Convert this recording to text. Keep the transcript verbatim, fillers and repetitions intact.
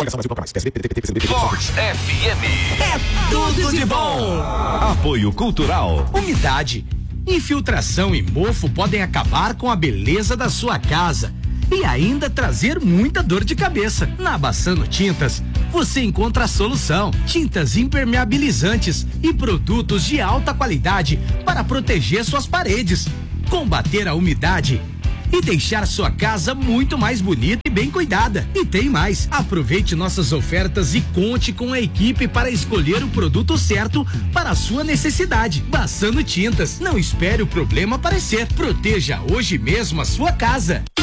Vox F M. É tudo de bom. Apoio Cultural. Umidade, infiltração e mofo podem acabar com a beleza da sua casa e ainda trazer muita dor de cabeça. Na Bassano Tintas, você encontra a solução: tintas impermeabilizantes e produtos de alta qualidade para proteger suas paredes, combater a umidade e deixar sua casa muito mais bonita e bem cuidada. E tem mais, aproveite nossas ofertas e conte com a equipe para escolher o produto certo para a sua necessidade. Bassano Tintas, não espere o problema aparecer, proteja hoje mesmo a sua casa.